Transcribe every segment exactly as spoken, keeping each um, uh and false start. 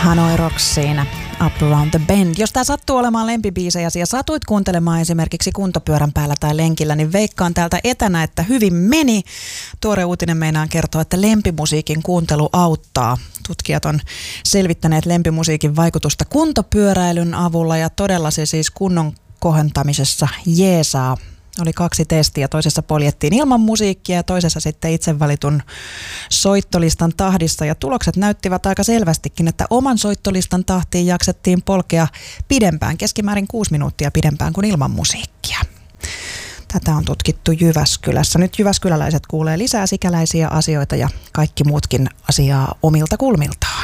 Hanoi Rocks siinä, Up Around the Bend. Jos tää sattuu olemaan lempibiisejäsi ja satuit kuuntelemaan esimerkiksi kuntopyörän päällä tai lenkillä, niin veikkaan täältä etänä, että hyvin meni. Tuore uutinen meinaan kertoa, että lempimusiikin kuuntelu auttaa. Tutkijat on selvittäneet lempimusiikin vaikutusta kuntopyöräilyn avulla ja todella se siis kunnon kohentamisessa jeesaa. Oli kaksi testiä. Toisessa poljettiin ilman musiikkia ja toisessa sitten itse valitun soittolistan tahdissa. Ja tulokset näyttivät aika selvästikin, että oman soittolistan tahtiin jaksettiin polkea pidempään, keskimäärin kuusi minuuttia pidempään kuin ilman musiikkia. Tätä on tutkittu Jyväskylässä. Nyt jyväskyläläiset kuulee lisää sikäläisiä asioita ja kaikki muutkin asiaa omilta kulmiltaan.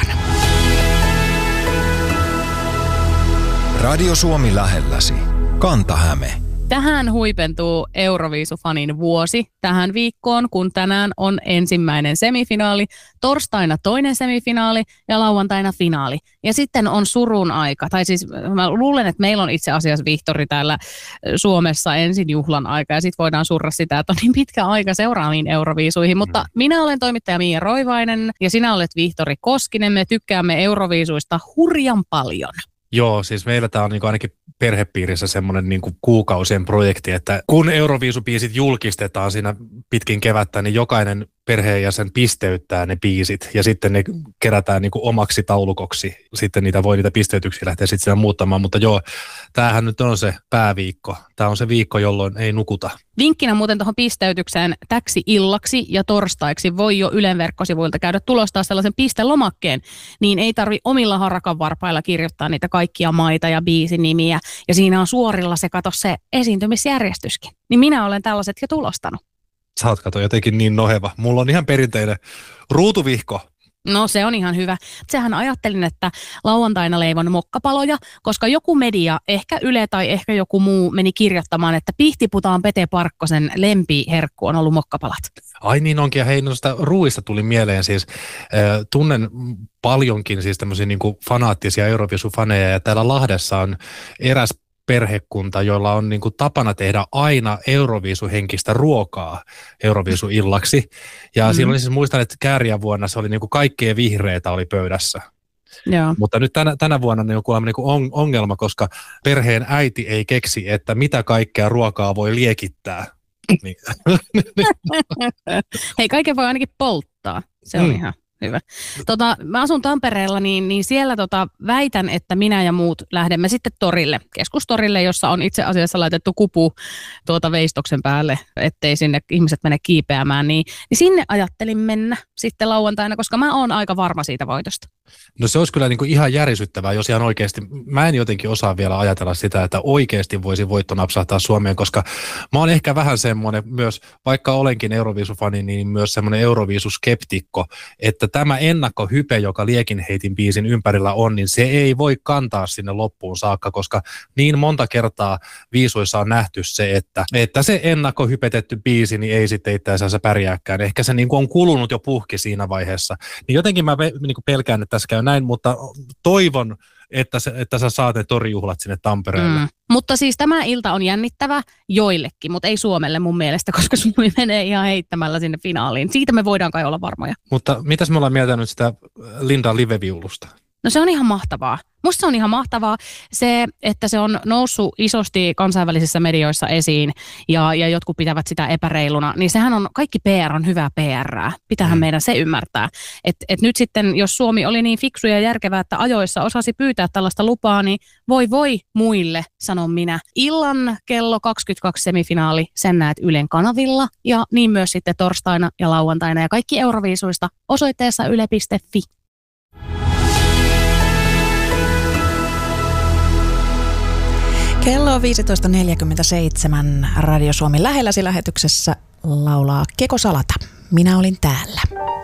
Radio Suomi lähelläsi. Kanta-Häme. Tähän huipentuu Euroviisufanin vuosi tähän viikkoon, kun tänään on ensimmäinen semifinaali, torstaina toinen semifinaali ja lauantaina finaali. Ja sitten on surun aika, tai siis mä luulen, että meillä on itse asiassa Vihtori täällä Suomessa ensin juhlan aika ja sitten voidaan surra sitä, että on niin pitkä aika seuraaviin Euroviisuihin. Mutta minä olen toimittaja Miia Roivainen ja sinä olet Vihtori Koskinen. Me tykkäämme Euroviisuista hurjan paljon. Joo, siis meillä tämä on niinku ainakin perhepiirissä semmoinen niinku kuukausien projekti, että kun Euroviisubiisit julkistetaan siinä pitkin kevättä, niin jokainen perheenjäsen pisteyttää ne biisit ja sitten ne kerätään niinku omaksi taulukoksi. Sitten niitä voi niitä pisteytyksiä lähteä sitten siellä muuttamaan, mutta joo, tämähän nyt on se pääviikko. Tämä on se viikko, jolloin ei nukuta. Vinkkinä muuten tuohon pisteytykseen täksi illaksi ja torstaiksi voi jo Ylen verkkosivuilta käydä tulostaa sellaisen pistelomakkeen, niin ei tarvi omilla harakan varpailla kirjoittaa niitä kaikkia maita ja biisinimiä. Ja siinä on suorilla se, kato se esiintymisjärjestyskin. Niin minä olen tällaiset jo tulostanut. Sä oot kato jotenkin niin noheva. Mulla on ihan perinteinen ruutuvihko. No se on ihan hyvä. Sehän ajattelin, että lauantaina leivon mokkapaloja, koska joku media, ehkä Yle tai ehkä joku muu meni kirjoittamaan, että Pihtiputaan Pete Parkkosen lempiherkku on ollut mokkapalat. Ai niin onkin, ja hei, noista ruuista tuli mieleen siis, äh, tunnen paljonkin siis tämmöisiä niin kuin fanaattisia Euroviisufaneja, ja täällä Lahdessa on eräs perhekunta, joilla on niin kuin tapana tehdä aina Euroviisuhenkistä ruokaa Euroviisuillaksi. Ja mm-hmm. silloin siis muistan, että kääriä vuonna se oli niin kuin kaikkea vihreätä oli pöydässä. Joo. Mutta nyt tänä, tänä vuonna niin on kuulemma niin kuin ongelma, koska perheen äiti ei keksi, että mitä kaikkea ruokaa voi liekittää. Hei, kaiken voi ainakin polttaa. Se on mm. ihan hyvä. Tota, mä asun Tampereella, niin, niin siellä tota, väitän, että minä ja muut lähdemme sitten torille, keskustorille, jossa on itse asiassa laitettu kupu tuota veistoksen päälle, ettei sinne ihmiset mene kiipeämään, niin, niin sinne ajattelin mennä sitten lauantaina, koska mä oon aika varma siitä voitosta. No se olisi kyllä niin kuin ihan järisyttävää, jos ihan oikeasti, mä en jotenkin osaa vielä ajatella sitä, että oikeasti voisi voitto napsahtaa Suomeen, koska mä oon ehkä vähän semmoinen myös, vaikka olenkin Euroviisufani, niin myös semmoinen Euroviisuskeptikko, että tämä ennakkohype, joka Liekin heitin biisin ympärillä on, niin se ei voi kantaa sinne loppuun saakka, koska niin monta kertaa viisuissa on nähty se, että, että se ennakkohypetetty biisi niin ei sitten itse asiassa pärjääkään. Ehkä se niin kuin on kulunut jo puhki siinä vaiheessa. Niin jotenkin mä niin kuin pelkään, että tässä käy näin, mutta toivon, että, se, että sä saat ne torijuhlat sinne Tampereelle. Mm. Mutta siis tämä ilta on jännittävä joillekin, mutta ei Suomelle mun mielestä, koska Suomi menee ihan heittämällä sinne finaaliin. Siitä me voidaan kai olla varmoja. Mutta mitäs me ollaan mieltä nyt sitä Lindan live-viulusta? No se on ihan mahtavaa. Musta se on ihan mahtavaa se, että se on noussut isosti kansainvälisissä medioissa esiin ja, ja jotkut pitävät sitä epäreiluna, niin sehän on, kaikki P R on hyvää P R:ää. Pitäähän mm. meidän se ymmärtää. Että et nyt sitten, jos Suomi oli niin fiksu ja järkevää, että ajoissa osasi pyytää tällaista lupaa, niin voi voi muille, sanon minä. Illan kello kaksikymmentäkaksi semifinaali, sen näet Ylen kanavilla ja niin myös sitten torstaina ja lauantaina ja kaikki Euroviisuista osoitteessa yle piste fi. Kello on viisitoista neljäkymmentäseitsemän. Radio Suomi lähelläsi lähetyksessä laulaa Keko Salata. Minä olin täällä.